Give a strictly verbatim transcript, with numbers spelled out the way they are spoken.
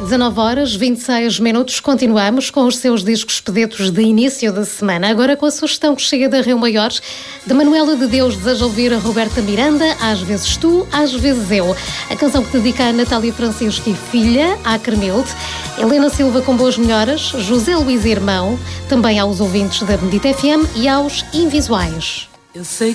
dezanove horas, vinte e seis minutos. Continuamos com os seus discos pedidos de início da semana. Agora com a sugestão que chega da Rio Maiores, de Manuela de Deus, deseja ouvir a Roberta Miranda, Às Vezes Tu, Às Vezes Eu. A canção que dedica a Natália Francisco e filha, à Cremilde. Helena Silva com Boas Melhoras, José Luís Irmão, também aos ouvintes da Bendita F M e aos invisuais. Eu sei